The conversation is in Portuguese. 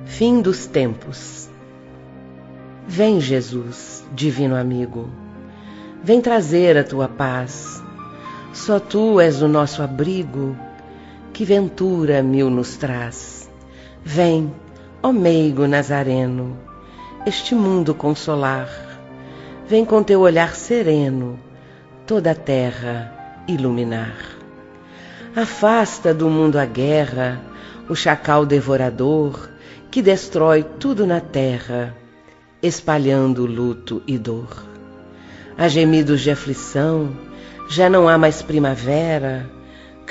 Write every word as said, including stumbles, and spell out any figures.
Fim dos tempos. Vem, Jesus, divino amigo, vem trazer a tua paz. Só tu és o nosso abrigo, que ventura mil nos traz. Vem, ó meigo nazareno, este mundo consolar. Vem com teu olhar sereno toda a terra iluminar. Afasta do mundo a guerra, o chacal devorador, que destrói tudo na terra, espalhando luto e dor. Há gemidos de aflição, já não há mais primavera,